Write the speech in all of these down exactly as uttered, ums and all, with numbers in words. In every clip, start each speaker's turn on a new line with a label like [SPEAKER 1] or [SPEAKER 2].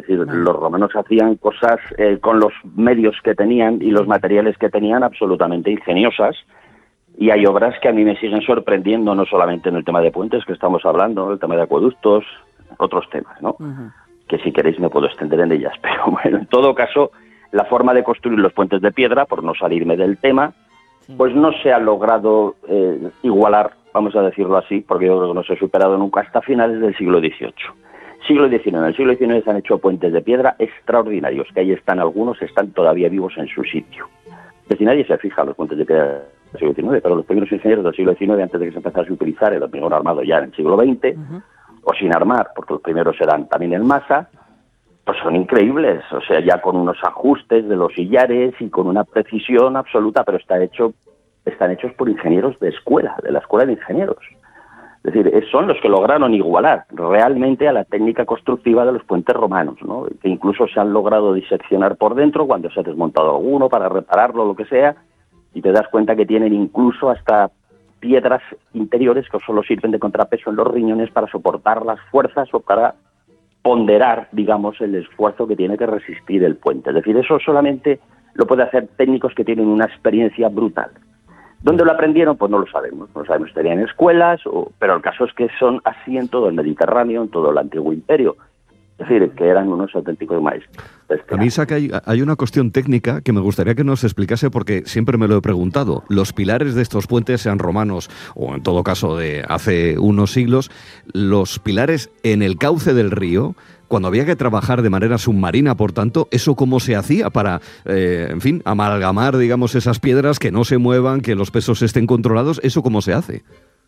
[SPEAKER 1] decir, vale. Los romanos hacían cosas eh, con los medios que tenían y los materiales que tenían absolutamente ingeniosas, y hay obras que a mí me siguen sorprendiendo, no solamente en el tema de puentes que estamos hablando, el tema de acueductos, otros temas, ¿no? Uh-huh. Que si queréis me puedo extender en ellas, pero bueno, en todo caso, la forma de construir los puentes de piedra, por no salirme del tema, sí. Pues no se ha logrado eh, igualar, vamos a decirlo así, porque yo creo que no se ha superado nunca hasta finales del siglo dieciocho. Siglo diecinueve. En el siglo diecinueve se han hecho puentes de piedra extraordinarios, que ahí están algunos, están todavía vivos en su sitio. Es decir, nadie se fija en los puentes de piedra del siglo diecinueve, pero los primeros ingenieros del siglo diecinueve, antes de que se empezase a utilizar el hormigón armado ya en el siglo veinte, uh-huh. o sin armar, porque los primeros eran también en masa, pues son increíbles, o sea, ya con unos ajustes de los sillares y con una precisión absoluta, pero está hecho, están hechos por ingenieros de escuela, de la escuela de ingenieros. Es decir, son los que lograron igualar realmente a la técnica constructiva de los puentes romanos, ¿no? Que incluso se han logrado diseccionar por dentro cuando se ha desmontado alguno para repararlo, lo que sea, y te das cuenta que tienen incluso hasta piedras interiores que solo sirven de contrapeso en los riñones para soportar las fuerzas o para ponderar, digamos, el esfuerzo que tiene que resistir el puente. Es decir, eso solamente lo puede hacer técnicos que tienen una experiencia brutal. ¿Dónde lo aprendieron? Pues no lo sabemos. No lo sabemos, estarían en escuelas, o, pero el caso es que son así en todo el Mediterráneo, en todo el antiguo imperio. Es decir, que eran unos auténticos maestros.
[SPEAKER 2] A mí, Isaac, hay, hay una cuestión técnica que me gustaría que nos explicase, porque siempre me lo he preguntado. Los pilares de estos puentes, sean romanos o en todo caso de hace unos siglos, los pilares en el cauce del río, cuando había que trabajar de manera submarina, por tanto, ¿eso cómo se hacía para, eh, en fin, amalgamar, digamos, esas piedras, que no se muevan, que los pesos estén controlados? ¿Eso cómo se hace?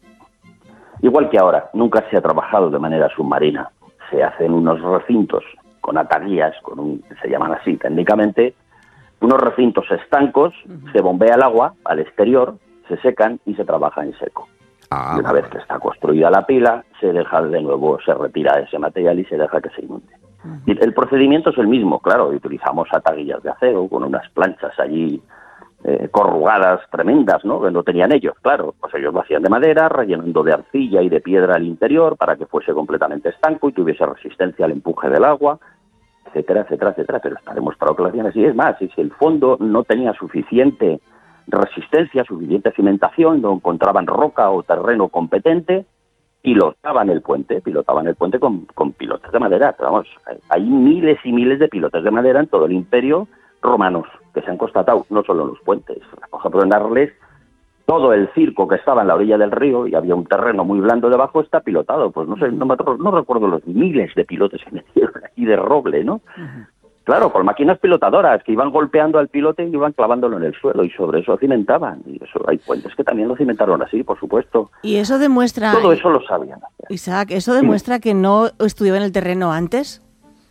[SPEAKER 1] Igual que ahora, nunca se ha trabajado de manera submarina. Se hacen unos recintos con ataguías, con un, se llaman así técnicamente, unos recintos estancos, uh-huh. Se bombea el agua al exterior, se secan y se trabaja en seco. Ah, y una vez que está construida la pila, se deja de nuevo, se retira ese material y se deja que se inunde. Uh-huh. Y el procedimiento es el mismo, claro, utilizamos ataguillas de acero con unas planchas allí eh, corrugadas tremendas, ¿no? Que no tenían ellos, claro, pues ellos lo hacían de madera, rellenando de arcilla y de piedra al interior para que fuese completamente estanco y tuviese resistencia al empuje del agua, etcétera, etcétera, etcétera. Pero está demostrado que lo hacían así. Es más, si el fondo no tenía suficiente resistencia, suficiente cimentación, no encontraban roca o terreno competente, pilotaban el puente, pilotaban el puente con, con pilotes de madera. Pero vamos, hay miles y miles de pilotes de madera en todo el imperio romanos que se han constatado, no solo en los puentes. Por ejemplo, en Arles, todo el circo que estaba en la orilla del río y había un terreno muy blando debajo está pilotado. Pues no sé, no, me, no recuerdo los miles de pilotes que metieron aquí de roble, ¿no? Uh-huh. Claro, con máquinas pilotadoras que iban golpeando al pilote y iban clavándolo en el suelo y sobre eso cimentaban. Y eso hay puentes que también lo cimentaron así, por supuesto.
[SPEAKER 3] Y eso demuestra...
[SPEAKER 1] Todo eso lo sabían hacer.
[SPEAKER 3] Isaac, ¿eso demuestra sí. que no estudiaban el terreno antes?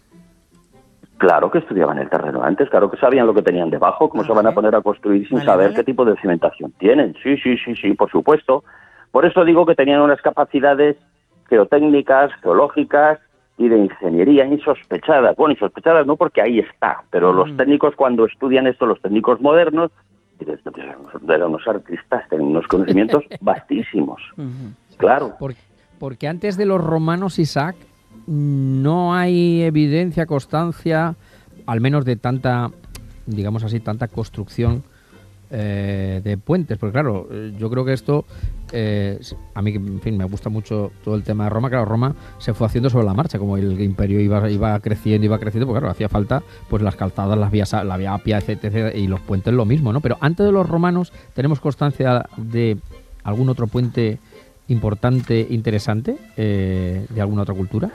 [SPEAKER 1] Claro que estudiaban el terreno antes, claro que sabían lo que tenían debajo, cómo vale. se van a poner a construir sin vale, saber vale. qué tipo de cimentación tienen. Sí, sí, sí, sí, por supuesto. Por eso digo que tenían unas capacidades geotécnicas, geológicas y de ingeniería insospechadas. Bueno, insospechadas no porque ahí está, pero mm. los técnicos cuando estudian esto, los técnicos modernos, eran unos artistas, tienen unos conocimientos vastísimos. Mm-hmm. Claro.
[SPEAKER 4] Porque, porque antes de los romanos, Isaac, no hay evidencia, constancia, al menos de tanta, digamos así, tanta construcción eh, de puentes. Porque claro, yo creo que esto, eh, a mí, en fin, me gusta mucho todo el tema de Roma. Claro, Roma se fue haciendo sobre la marcha, como el imperio iba, iba creciendo, iba creciendo, porque claro, hacía falta pues las calzadas, las vías, la vía Apia, etcétera, y los puentes lo mismo, ¿no? Pero antes de los romanos, ¿tenemos constancia de algún otro puente importante, interesante, eh, de alguna otra cultura?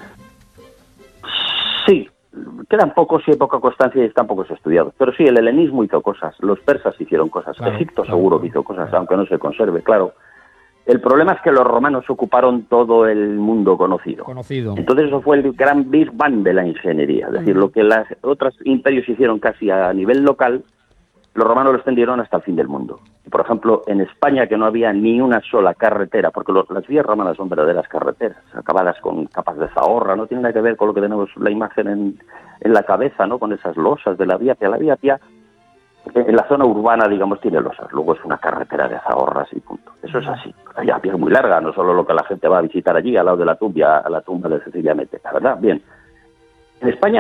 [SPEAKER 1] Sí, quedan pocos y hay poca constancia y están pocos estudiados. Pero sí, el helenismo hizo cosas, los persas hicieron cosas, claro, Egipto claro, seguro que hizo cosas, claro. aunque no se conserve, claro. El problema es que los romanos ocuparon todo el mundo conocido.
[SPEAKER 4] conocido.
[SPEAKER 1] Entonces eso fue el gran Big Bang de la ingeniería. Es decir, mm. lo que los otros imperios hicieron casi a nivel local, los romanos lo extendieron hasta el fin del mundo. Por ejemplo, en España, que no había ni una sola carretera, porque los, las vías romanas son verdaderas carreteras, acabadas con capas de zahorra, no tiene nada que ver con lo que tenemos la imagen en, en la cabeza, ¿no? Con esas losas de la Vía Apia. La Vía Apia, en la zona urbana, digamos, tiene losas, luego es una carretera de zahorras y punto. Eso es así. La Vía Apia es muy larga, no solo lo que la gente va a visitar allí, al lado de la tumba, a la tumba de Cecilia Mete, la verdad. Bien. En España